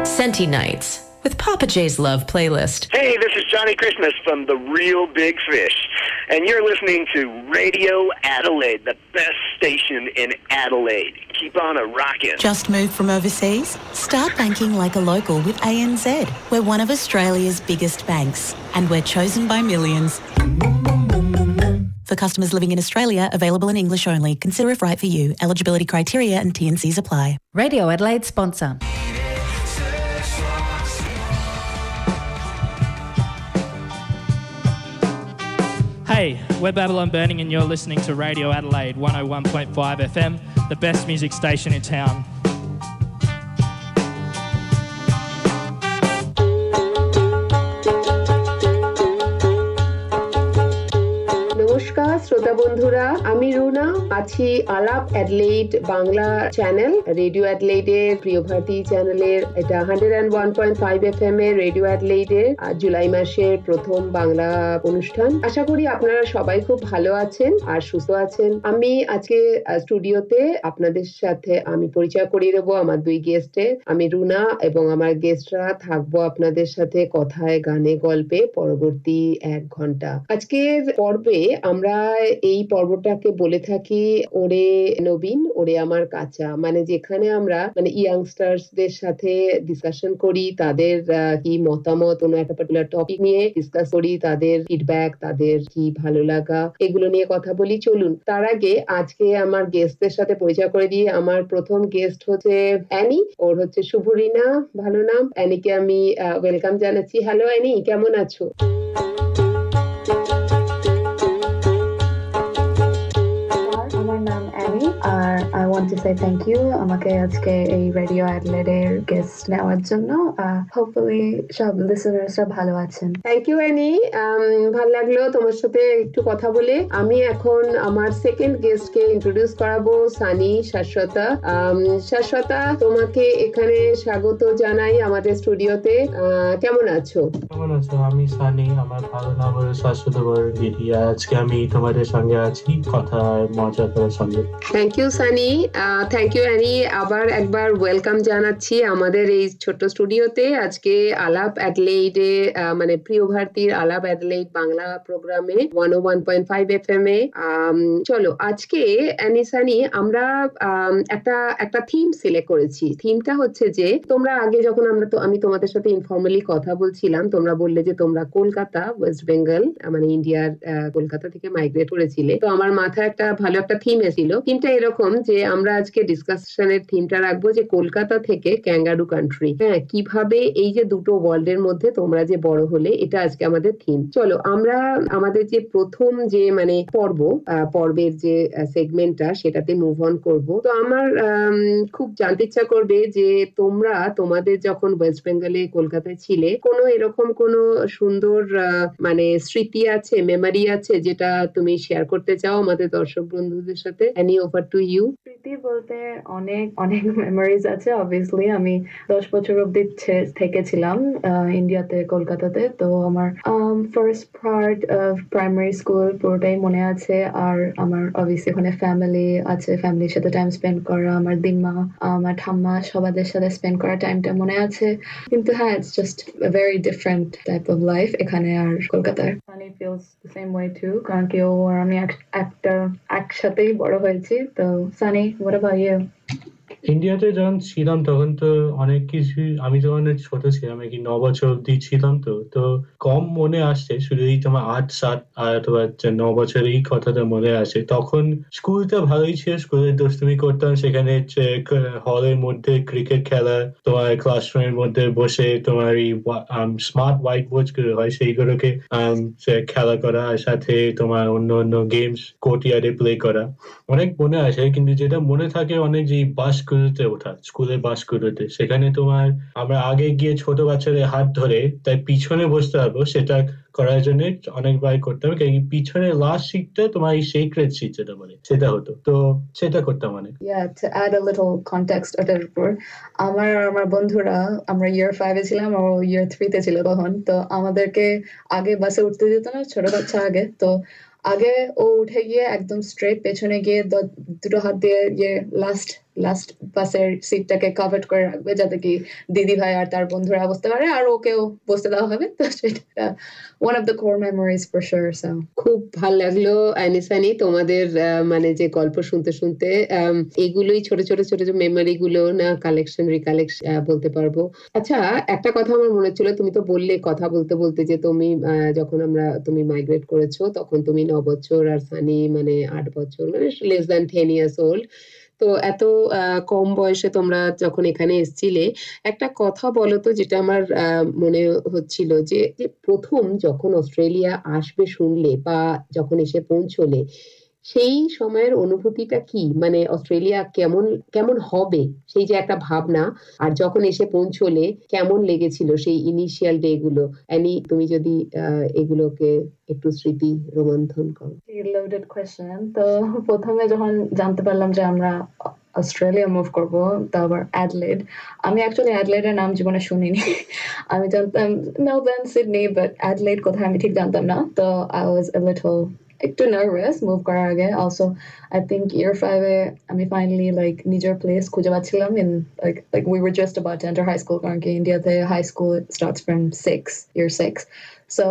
Senti Nights with Papa J's Love Playlist. Hey, this is Johnny Christmas from The Real Big Fish, and you're listening to Radio Adelaide, the best station in Adelaide. Keep on a rockin'. Just moved from overseas? Start banking like a local with ANZ. We're one of Australia's biggest banks, and we're chosen by millions. For customers living in Australia, available in English only. Consider if right for you. Eligibility criteria and T&Cs apply. Radio Adelaide sponsor. Hey, we're Babylon Burning and you're listening to Radio Adelaide 101.5 FM, the best music station in town. নমস্কার শ্রোতা বন্ধুরা, আমি রুনা আছি আলাপ অ্যাডলেইড Bangla channel, radio অ্যাডলেইডের প্রিয় ভারতী চ্যানেলের এটা 101.5 FM এর রেডিও অ্যাডলেইডের জুলাই মাসের প্রথম বাংলা অনুষ্ঠান। আশা করি আপনারা সবাই খুব ভালো আছেন আর সুস্থ আছেন। আমি আজকে স্টুডিওতে আপনাদের সাথে আমি পরিচয় করিয়ে দেবো আমার দুই গেস্টের। আমি রুনা এবং আমার গেস্টরা থাকবো আপনাদের সাথে কথায় গানে গল্পে পরবর্তী 1 ঘন্টা। আজকের পর্বে আমরা এই পর্বটাকে বলে থাকি ওরে নবীন ওরে আমার কাঁচা, মানে যেখানে আমরা মানে ইয়াংস্টার্সদের সাথে ডিসকাশন করি, তাদের কি মতামত কোনো একটা পার্টিকুলার টপিক নিয়ে ডিসকাস করি, তাদের ফিডব্যাক, তাদের কি ভালো লাগা, এগুলো নিয়ে কথা বলি। চলুন তার আগে আজকে আমার গেস্টদের সাথে পরিচয় করে দিই। আমার প্রথম গেস্ট হচ্ছে অ্যানি, ওর হচ্ছে শুভরিনা ভালো নাম। অ্যানিকে আমি ওয়েলকাম জানাচ্ছি। হ্যালো অ্যানি, কেমন আছো? I want to say thank you আমাকে আজকে এই রেডিও অ্যাডলেডের গেস্ট নেওয়ার জন্য। হোপফুলি সব লিসেনার্সরা ভালো আছেন। থ্যাংক ইউ অ্যানি, ভালো লাগলো তোমার সাথে একটু কথা বলে। আমি এখন আমার সেকেন্ড গেস্টকে ইন্ট্রোডিউস করাবো, সানি শাশ্বতা। শাশ্বতা, তোমাকে এখানে স্বাগত জানাই আমাদের স্টুডিওতে। কেমন আছো? কেমন আছো? আমি সানি, আমার ভালো নাম হলো শাশ্বত বর্গিরি। আজকে আমি তোমাদের সঙ্গে আছি কথা মজা করার সঙ্গে। Thank you Sunny, thank you Annie. আবার একবার ওয়েলকাম জানাচ্ছি আমাদের এই ছোট্ট স্টুডিওতে। আজকে আলাপ অ্যাডলেইডে মানে প্রিয় ভারতীর আলাপ অ্যাডলেইড বাংলা প্রোগ্রামে 101.5 FM এ। চলো আজকে অ্যানি সানি আমরা একটা থিম সিলেক্ট করেছি। থিমটা হচ্ছে যে তোমরা আগে যখন আমি তোমাদের সাথে ইনফর্মালি কথা বলছিলাম, তোমরা বললে যে তোমরা কলকাতা, ওয়েস্ট বেঙ্গল মানে ইন্ডিয়ার কলকাতা থেকে মাইগ্রেট করেছিলে। তো আমার মাথায় একটা ভালো একটা থিম এসেছিল। থিমটা এরকম যে আমরা আজকে ডিসকাশনের থিমটা রাখবো যে কলকাতা থেকে ক্যাঙ্গারু কান্ট্রি, হ্যাঁ, কিভাবে এই যে দুটো ওয়ার্ল্ডের মধ্যে তোমরা যে বড় হলে, এটা আজকে আমাদের থিম। চলো আমরা আমাদের যে প্রথম যে মানে পর্বের যে সেগমেন্টটা সেটাতে মুভ অন করব। তো আমার খুব জানতে ইচ্ছা করবে যে তোমরা তোমাদের যখন ওয়েস্ট বেঙ্গলে কলকাতায় ছিলে, কোনো এরকম কোনো সুন্দর মানে স্মৃতি আছে, মেমোরি আছে যেটা তুমি শেয়ার করতে চাও আমাদের দর্শক বন্ধুদের সাথে? Any over to you. স্মৃতি বলতে অনেক অনেক মেমোরিজ আছে। অবভিয়াসলি আমি 10 বছর অব্দি থেকেছিলাম ইন্ডিয়াতে, কলকাতাতে। তো আমার first part of primary school পুরোটাই মনে আছে। আর আমার অবভিয়াসলি ওখানে ফ্যামিলি আছে, ফ্যামিলির সাথে টাইম স্পেন্ড করা, আমার দিম্মা, আমার ঠাম্মা সবাদের সাথে স্পেন্ড করা টাইমটা মনে আছে। কিন্তু হ্যাঁ, it's just a very different type of life এখানে আর কলকাতায়। Sunny feels the same way to, কারণ কি ও আর আমি একসাথেই বড় হয়েছি। তো সানি, what about you? ইন্ডিয়াতে যখন ছিলাম তখন তো অনেক কিছু, আমি যখন ছোট ছিলাম, 9 বছর অব্দি ছিলাম, তো কম মনে আসছে। শুধু এই তোমার 8-7 অথবা 9 বছর এই কথাটা মনে আসে। তখন স্কুলটা ভালোই ছিল, স্কুলে দুষ্টুমি করতাম, সেখানে হলের মধ্যে ক্রিকেট খেলা, তোমার ক্লাসরুমের মধ্যে বসে তোমার এই স্মার্ট হোয়াইট বোর্ড গুলো হয় সেইগুলোকে খেলা করা, আর সাথে তোমার অন্য অন্য গেমস কোর্টইয়ার্ডে প্লে করা, অনেক মনে আসে। কিন্তু যেটা মনে থাকে অনেক যে বাসগুলোতে ওঠা, স্কুলের বাসগুলোতে, সেখানে তোমার আমরা আগে গিয়ে ছোট বাচ্চাদের হাত ধরে তাই পিছনে বসতে পারবো, সেটা করার জন্য অনেকবার করতাম। পিছনে লাস্ট সিটটা তোমার এই সিক্রেট সিট যেটা বলে, সেটা হতো, তো সেটা করতাম অনেক। To add a little context ওটার উপর, আমার বন্ধুরা, আমরা ইয়ার 5 এ ছিলাম, ও ইয়ার 3 তে ছিল তখন। তো আমাদেরকে আগে বাসে উঠতে দিত না, ছোট বাচ্চা আগে। তো আগে ও উঠে গিয়ে একদম স্ট্রেট পেছনে গিয়ে দুটো হাত দিয়ে লাস্ট লাস্ট বাসের সিটটাকে কভার করে রাখবে যাতে কি দিদি ভাই আর তার বন্ধুরা বসতে পারে আর ওকেও বসতে দেওয়া হবে। তো সেটা one of the core memories for sure. So খুব ভালো লাগলো আনিসানি তোমাদের মানে যে গল্প শুনতে শুনতে এগুলোই ছোট ছোট ছোট ছোট মেমোরি গুলো না কালেকশন রিকালেকশন বলতে পারবো। আচ্ছা একটা কথা আমার মনে ছিল, তুমি তো বললে কথা বলতে বলতে যে তুমি যখন তুমি মাইগ্রেট করেছো তখন তুমি 9 বছর আর সানি মানে 8 বছর, মানে less than 10 years old। তো এত কম বয়সে তোমরা যখন এখানে এসেছিলে, একটা কথা বলো তো যেটা আমার মনে হচ্ছিল যে প্রথম যখন অস্ট্রেলিয়া আসবে শুনলে বা যখন এসে পৌঁছলে সেই সময়ের অনুভূতিটা কি, মানে অস্ট্রেলিয়া কেমন কেমন হবে সেই যে একটা ভাবনা, আর যখন এসে পৌঁছলে কেমন লেগেছিল সেই ইনিশিয়াল ডে গুলো। অ্যানি তুমি যদি এগুলোকে একটু স্মৃতি রোমন্থন করো। loaded question. তো প্রথমে যখন জানতে পারলাম যে আমরা অস্ট্রেলিয়া মুভ করবো, তারপর অ্যাডলেড, আমি অ্যাকচুয়ালি অ্যাডলেডের নাম জীবনে শুনিনি। আমি জানতাম মেলবোর্ন, সিডনি, বাট অ্যাডলেড কোথায় আমি ঠিক জানতাম না। তো I was a little একটু নার্ভাস মুভ করার আগে। অলসো I think year 5 এ আমি ফাইনালি লাইক নিজের প্লেস খুঁজে পাচ্ছিলাম in like we were just about to enter high school, কারণ কি ইন্ডিয়াতে high school starts from year 6. So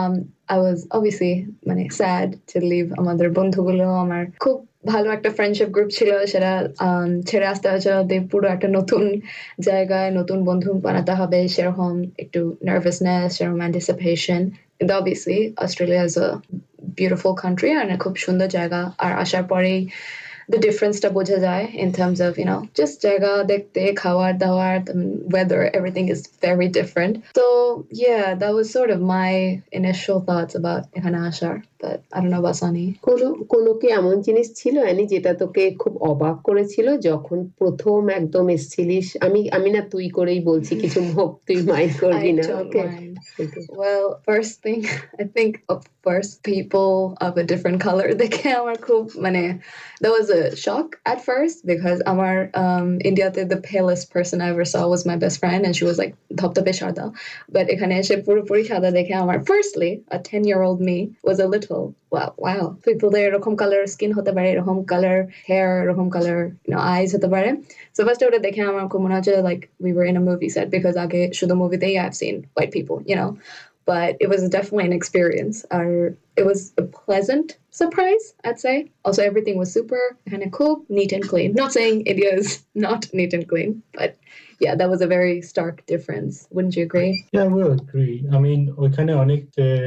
I was obviously মানে sad to leave আমাদের বন্ধুগুলো, আমার খুব ভালো একটা ফ্রেন্ডশিপ গ্রুপ ছিল, সেটা ছেড়ে আসতে হচ্ছে। পুরো একটা নতুন জায়গায় নতুন বন্ধু বানাতে হবে, সেরকম একটু নার্ভাসনেস, সেরকম অ্যান্টিসিপেশন। কিন্তু obviously Australia is a beautiful country and খুব সুন্দর জায়গা। আর আসার পরেই the difference-টা বোঝা যায় in terms of, you know, just জায়গা দেখতে, খাওয়ার দাওয়ার, weather, everything is very different. So yeah, that was sort of my initial thoughts about এখানে আসার। But I don't know about Sunny. কোনো কি এমন জিনিস ছিল অ্যানি যেটা তোকে খুব অবাক করেছিল যখন প্রথম একদম এসেছিলিস? আমি না তুই করেই বলছি, কিছু মুখ তুই মাইন্ড করবি না। Okay. Well, first thing, I think of first people of a different color দেখে আমার খুব মানে that was a shock at first, because আমার Indiaতে the palest person I ever saw was my best friend and she was like ধপধপে সাদা, but এখানে এসে পুরোপুরি সাদা দেখে আমার firstly a 10-year-old me was a little wow people there এরকম colour skin হতে পারে, এরকম কালার হেয়ার, এরকম কালার eyes হতে পারে। So first ওটা দেখে আমার খুব মনে হচ্ছে like we were in a movie set, because আগে শুধু মুভিতেই I've seen white people, you know, but it was definitely an experience. It was a pleasant surprise, I'd say. Also, everything was super kind of cool, neat and clean. Not saying India is not neat and clean, but yeah, that was a very stark difference. Wouldn't you agree? Yeah, I would agree. I mean, ওখানে অনেক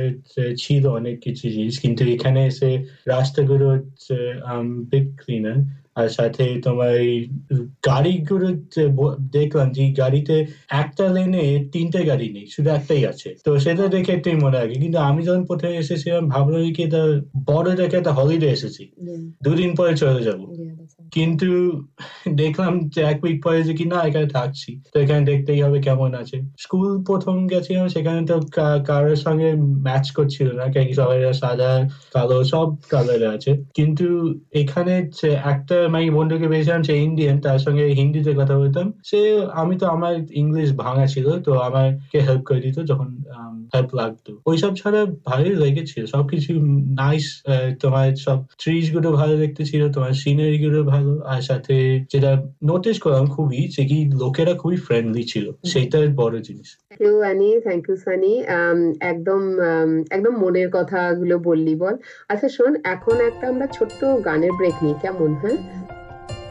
ছিল অনেক কিছু জিনিস, কিন্তু এখানে এসে রাস্তাগুলো bit cleaner, আর সাথে তোমার গাড়িগুলো দেখলাম যে গাড়িতে একটা লেনে 3টে গাড়ি নেই, শুধু একটাই আছে। তো সেটা দেখে একটাই মনে লাগে। কিন্তু আমি যখন প্রথমে এসেছিলাম ভাবলাম কি এটা বড় দেখে একটা হলিডে এসেছি, 2 দিন পরে চলে যাবো। কিন্তু দেখলাম যে 1 উইক পরে যে কি না এখানে থাকছি, তো এখানে দেখতেই হবে কেমন আছে। স্কুল প্রথম গেছিলাম সেখানে তো কারোর সঙ্গে ম্যাচ করছিল না, কারণ সবাই সাদা কালো সব কালার আছে। কিন্তু এখানে একটা আমি বন্ধুকে পেয়েছিলাম সে ইন্ডিয়ান, তার সঙ্গে হিন্দিতে কথা বলতাম। আমি তো আমার ইংলিশ ভাঙা ছিল, তো আমাকে হেল্প করে দিত যখন হেল্প লাগতো। ওইসব ছাড়া ভালোই লেগেছিল, সবকিছু নাইস। তোমার সব ট্রিজ গুলো ভালো দেখতে ছিল, তোমার সিনারি গুলো ভালো, আর সাথে যেটা নোটিস করলাম খুবই যে কি লোকেরা খুবই ফ্রেন্ডলি ছিল, সেইটাই বড় জিনিস। Thank you Annie, thank you Sunny, একদম মনের কথাগুলো বললি বল। আচ্ছা শোন, এখন একটা আমরা ছোট্ট গানের ব্রেক নিই, কেমন? হ্যাঁ,